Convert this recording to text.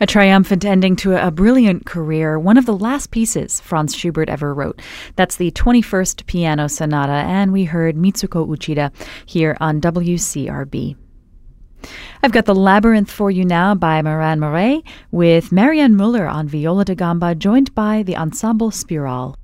A triumphant ending to a brilliant career, one of the last pieces Franz Schubert ever wrote. That's the 21st Piano Sonata, and we heard Mitsuko Uchida here on WCRB. I've got The Labyrinth for you now by Moran Moret, with Marianne Muller on viola da gamba, joined by the Ensemble Spiral.